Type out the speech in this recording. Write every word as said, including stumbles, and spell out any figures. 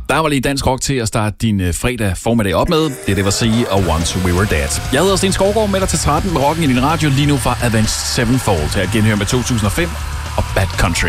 Der var lige dansk rock til at starte din øh, fredag formiddag op med. Det, det var sige og Once We Were Dead. Jeg hedder Sten Skovgaard med dig til tretten med rocken i din radio lige nu fra Avenged Sevenfold. Her genhør med to tusind og fem og Bad Country.